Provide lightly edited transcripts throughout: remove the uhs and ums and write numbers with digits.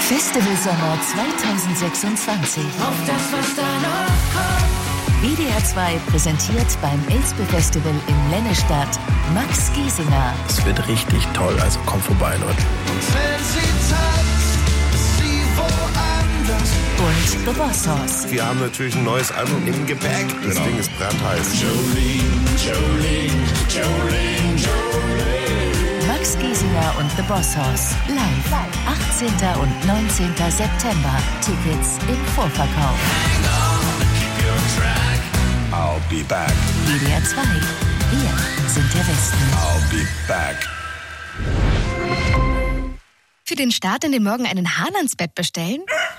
Festival Sommer 2026. Auf das, was da noch kommt. WDR 2 präsentiert beim Elspe Festival in Lennestadt Max Giesinger. Es wird richtig toll, also kommt vorbei, Leute. Und wenn sie tanzt, ist sie woanders. Und The Boss Hoss. Wir haben natürlich ein neues Album im Gepäck. Das Ding ist brandheiß. Max Giesinger und The Boss Hoss. Live. 18. und 19. September. Tickets im Vorverkauf. I'll be back. WDR 2. Wir sind der Westen. I'll be back. Für den Start in den Morgen einen Hahn ans Bett bestellen?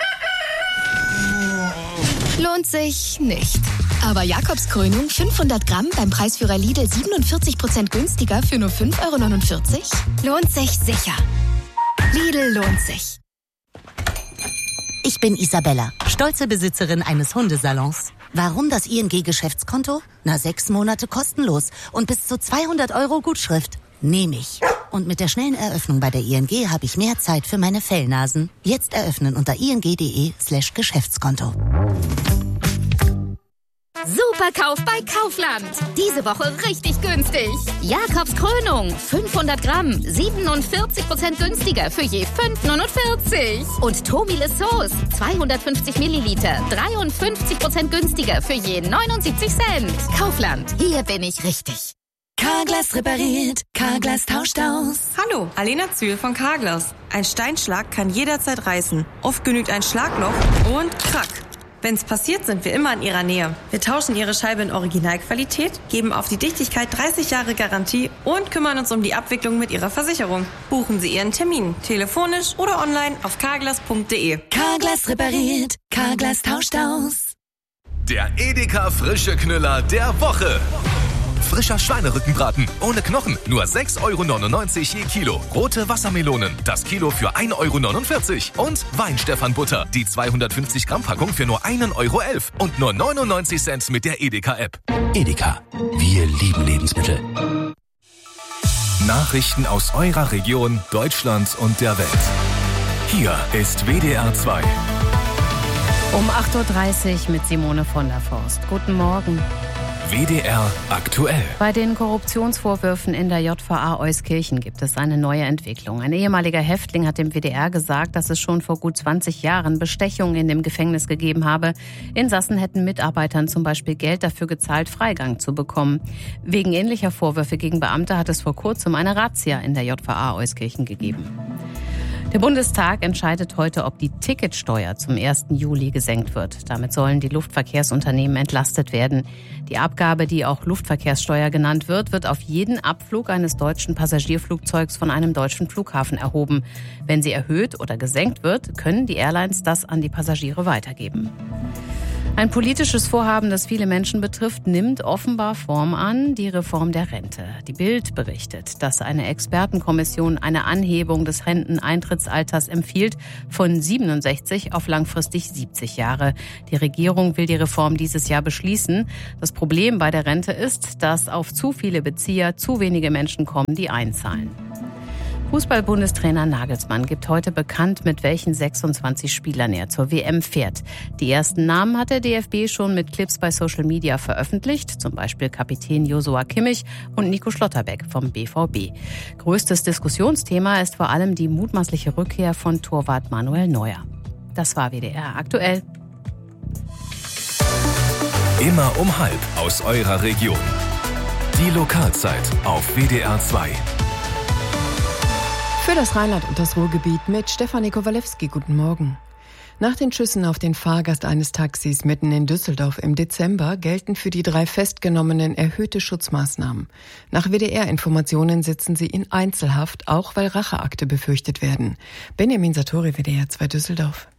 Lohnt sich nicht. Aber Jakobskrönung 500 Gramm beim Preisführer Lidl 47% günstiger für nur 5,49 € lohnt sich sicher. Lidl lohnt sich. Ich bin Isabella, stolze Besitzerin eines Hundesalons. Warum das ING-Geschäftskonto? 6 Monate kostenlos und bis zu 200 € Gutschrift. Nehme ich. Und mit der schnellen Eröffnung bei der ING habe ich mehr Zeit für meine Fellnasen. Jetzt eröffnen unter ing.de/Geschäftskonto. Superkauf bei Kaufland. Diese Woche richtig günstig. Jakobskrönung 500 Gramm, 47% günstiger für je 5,49 €. Und Tobile Sauce 250 Milliliter, 53% günstiger für je 79 Cent. Kaufland, hier bin ich richtig. Carglass repariert, Carglass tauscht aus. Hallo, Alena Zühl von Carglass. Ein Steinschlag kann jederzeit reißen. Oft genügt ein Schlagloch und krack. Wenn's passiert, sind wir immer in Ihrer Nähe. Wir tauschen Ihre Scheibe in Originalqualität, geben auf die Dichtigkeit 30 Jahre Garantie und kümmern uns um die Abwicklung mit Ihrer Versicherung. Buchen Sie Ihren Termin, telefonisch oder online auf carglass.de. Carglass repariert, Carglass tauscht aus. Der Edeka frische Knüller der Woche. Frischer Schweinerückenbraten ohne Knochen, nur 6,99 € je Kilo. Rote Wassermelonen, das Kilo für 1,49 € Und Weinstephan-Butter, die 250 Gramm Packung für nur 1,11 € und nur 99 Cent mit der Edeka-App. Edeka, wir lieben Lebensmittel. Nachrichten aus eurer Region, Deutschland und der Welt. Hier ist WDR 2. Um 8:30 Uhr mit Simone von der Forst. Guten Morgen. WDR aktuell. Bei den Korruptionsvorwürfen in der JVA Euskirchen gibt es eine neue Entwicklung. Ein ehemaliger Häftling hat dem WDR gesagt, dass es schon vor gut 20 Jahren Bestechungen in dem Gefängnis gegeben habe. Insassen hätten Mitarbeitern zum Beispiel Geld dafür gezahlt, Freigang zu bekommen. Wegen ähnlicher Vorwürfe gegen Beamte hat es vor kurzem eine Razzia in der JVA Euskirchen gegeben. Der Bundestag entscheidet heute, ob die Ticketsteuer zum 1. Juli gesenkt wird. Damit sollen die Luftverkehrsunternehmen entlastet werden. Die Abgabe, die auch Luftverkehrssteuer genannt wird, wird auf jeden Abflug eines deutschen Passagierflugzeugs von einem deutschen Flughafen erhoben. Wenn sie erhöht oder gesenkt wird, können die Airlines das an die Passagiere weitergeben. Ein politisches Vorhaben, das viele Menschen betrifft, nimmt offenbar Form an, die Reform der Rente. Die Bild berichtet, dass eine Expertenkommission eine Anhebung des Renteneintrittsalters empfiehlt von 67 auf langfristig 70 Jahre. Die Regierung will die Reform dieses Jahr beschließen. Das Problem bei der Rente ist, dass auf zu viele Bezieher zu wenige Menschen kommen, die einzahlen. Fußball-Bundestrainer Nagelsmann gibt heute bekannt, mit welchen 26 Spielern er zur WM fährt. Die ersten Namen hat der DFB schon mit Clips bei Social Media veröffentlicht, zum Beispiel Kapitän Joshua Kimmich und Nico Schlotterbeck vom BVB. Größtes Diskussionsthema ist vor allem die mutmaßliche Rückkehr von Torwart Manuel Neuer. Das war WDR aktuell. Immer um 12:30 aus eurer Region. Die Lokalzeit auf WDR 2. Für das Rheinland und das Ruhrgebiet mit Stefanie Kowalewski. Guten Morgen. Nach den Schüssen auf den Fahrgast eines Taxis mitten in Düsseldorf im Dezember gelten für die 3 Festgenommenen erhöhte Schutzmaßnahmen. Nach WDR-Informationen sitzen sie in Einzelhaft, auch weil Racheakte befürchtet werden. Benjamin Satori, WDR 2 Düsseldorf.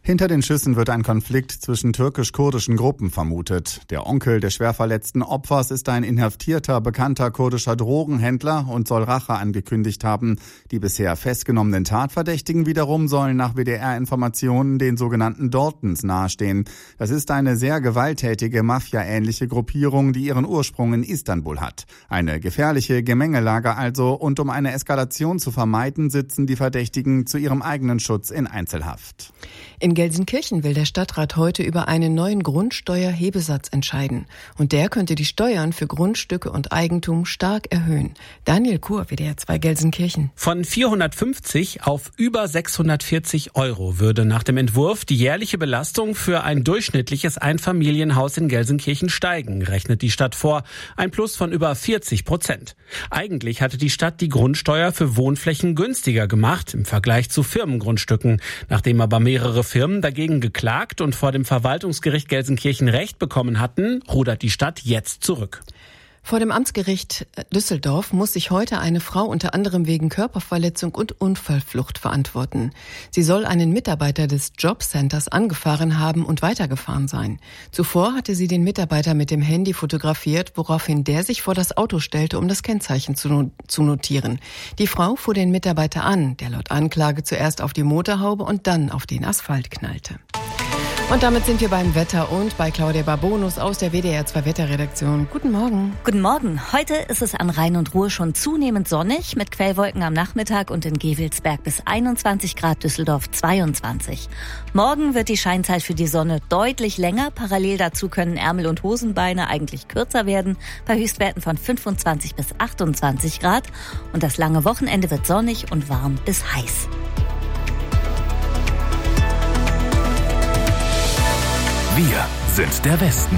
Hinter den Schüssen wird ein Konflikt zwischen türkisch-kurdischen Gruppen vermutet. Der Onkel des schwer verletzten Opfers ist ein inhaftierter, bekannter kurdischer Drogenhändler und soll Rache angekündigt haben. Die bisher festgenommenen Tatverdächtigen wiederum sollen nach WDR-Informationen den sogenannten Daltons nahestehen. Das ist eine sehr gewalttätige, Mafia-ähnliche Gruppierung, die ihren Ursprung in Istanbul hat. Eine gefährliche Gemengelage also, und um eine Eskalation zu vermeiden, sitzen die Verdächtigen zu ihrem eigenen Schutz in Einzelhaft. In Gelsenkirchen will der Stadtrat heute über einen neuen Grundsteuerhebesatz entscheiden. Und der könnte die Steuern für Grundstücke und Eigentum stark erhöhen. Daniel Kur, WDR 2 Gelsenkirchen. Von 450 auf über 640 Euro würde nach dem Entwurf die jährliche Belastung für ein durchschnittliches Einfamilienhaus in Gelsenkirchen steigen, rechnet die Stadt vor. Ein Plus von über 40%. Eigentlich hatte die Stadt die Grundsteuer für Wohnflächen günstiger gemacht im Vergleich zu Firmengrundstücken. Nachdem aber mehrere Firmen dagegen geklagt und vor dem Verwaltungsgericht Gelsenkirchen Recht bekommen hatten, rudert die Stadt jetzt zurück. Vor dem Amtsgericht Düsseldorf muss sich heute eine Frau unter anderem wegen Körperverletzung und Unfallflucht verantworten. Sie soll einen Mitarbeiter des Jobcenters angefahren haben und weitergefahren sein. Zuvor hatte sie den Mitarbeiter mit dem Handy fotografiert, woraufhin der sich vor das Auto stellte, um das Kennzeichen zu notieren. Die Frau fuhr den Mitarbeiter an, der laut Anklage zuerst auf die Motorhaube und dann auf den Asphalt knallte. Und damit sind wir beim Wetter und bei Claudia Barbonus aus der WDR 2 Wetterredaktion. Guten Morgen. Guten Morgen. Heute ist es an Rhein und Ruhr schon zunehmend sonnig mit Quellwolken am Nachmittag und in Gevelsberg bis 21 Grad, Düsseldorf 22. Morgen wird die Scheinzeit für die Sonne deutlich länger. Parallel dazu können Ärmel und Hosenbeine eigentlich kürzer werden, bei Höchstwerten von 25 bis 28 Grad. Und das lange Wochenende wird sonnig und warm bis heiß. Wir sind der Westen.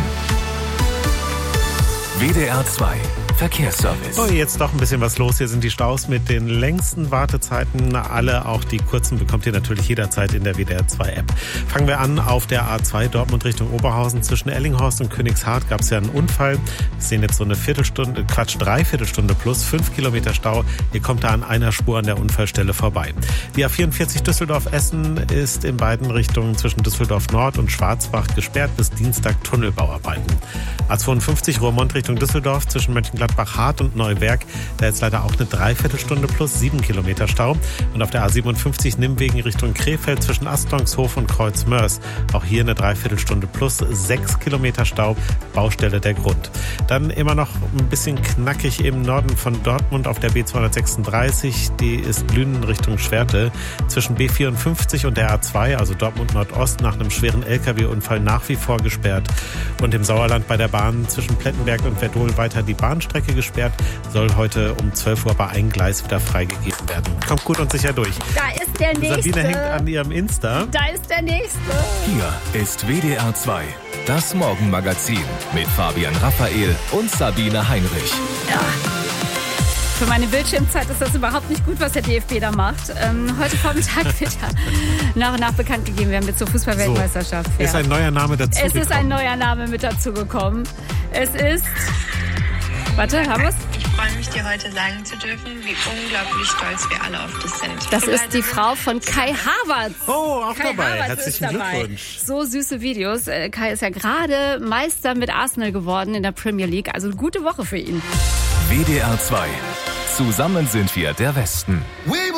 WDR 2 Verkehrsservice. So, jetzt doch ein bisschen was los. Hier sind die Staus mit den längsten Wartezeiten. Alle, auch die kurzen, bekommt ihr natürlich jederzeit in der WDR 2 App. Fangen wir an auf der A2 Dortmund Richtung Oberhausen. Zwischen Ellinghorst und Königshardt gab es ja einen Unfall. Wir sehen jetzt so eine Dreiviertelstunde plus 5 Kilometer Stau. Ihr kommt da an einer Spur an der Unfallstelle vorbei. Die A44 Düsseldorf-Essen ist in beiden Richtungen zwischen Düsseldorf Nord und Schwarzbach gesperrt bis Dienstag Tunnelbauarbeiten. A52 Roermond Richtung Düsseldorf zwischen Mönchengladbach-Hart und Neuwerk. Da ist leider auch eine Dreiviertelstunde plus 7 Kilometer Stau. Und auf der A57 Nimwegen Richtung Krefeld zwischen Astlongshof und Kreuzmörs. Auch hier eine Dreiviertelstunde plus 6 Kilometer Stau. Baustelle der Grund. Dann immer noch ein bisschen knackig im Norden von Dortmund auf der B236. Die ist Lünen Richtung Schwerte. Zwischen B54 und der A2, also Dortmund Nordost, nach einem schweren LKW-Unfall nach wie vor gesperrt. Und im Sauerland bei der Bahn zwischen Plettenberg und Verdol weiter die Bahnstrecke gesperrt, soll heute um 12 Uhr bei ein Gleis wieder freigegeben werden. Kommt gut und sicher durch. Da ist der Nächste. Sabine hängt an ihrem Insta. Da ist der Nächste. Hier ist WDR 2, das Morgenmagazin mit Fabian Raphael und Sabine Heinrich. Ja. Für meine Bildschirmzeit ist das überhaupt nicht gut, was der DFB da macht. Heute Vormittag wird ja nach und nach bekannt gegeben werden mit zur Fußball-Weltmeisterschaft. So, ist ein neuer Name dazugekommen. Es ist ein neuer Name mit dazugekommen. Es ist... Warte, haben wir's? Ich freue mich, dir heute sagen zu dürfen, wie unglaublich stolz wir alle auf dich sind. Das ist die Frau von Kai Havertz. Oh, auch Kai dabei. Havertz Herzlichen Glückwunsch. So süße Videos. Kai ist ja gerade Meister mit Arsenal geworden in der Premier League. Also eine gute Woche für ihn. WDR 2. Zusammen sind wir der Westen.